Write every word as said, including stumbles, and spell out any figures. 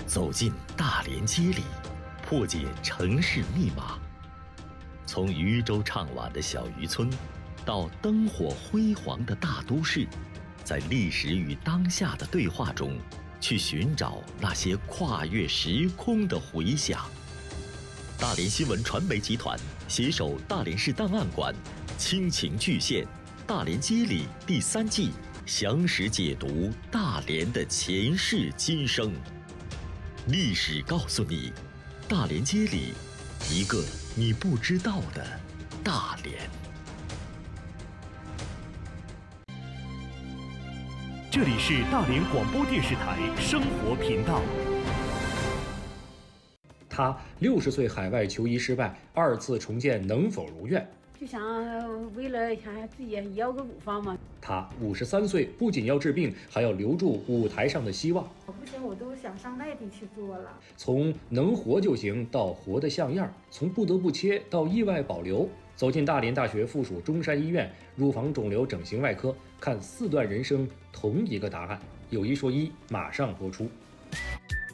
走进大连街里，破解城市密码。从渔舟唱晚的小渔村，到灯火辉煌的大都市，在历史与当下的对话中，去寻找那些跨越时空的回响。大连新闻传媒集团携手大连市档案馆，倾情巨献《大连街里》第三季，详实解读大连的前世今生。历史告诉你，大连街里，一个你不知道的大连。 这里是大连广播电视台生活频道。 他六十岁海外求医失败，二次重建能否如愿？ 就想为了想自己也要个乳房嘛。 他五十三岁，不仅要治病，还要留住舞台上的希望。 不行，我都想上外地去做了。 从能活就行到活得像样，从不得不切到意外保留。走进大连大学附属中山医院乳房肿瘤整形外科，看四段人生，同一个答案。有一说一，马上播出。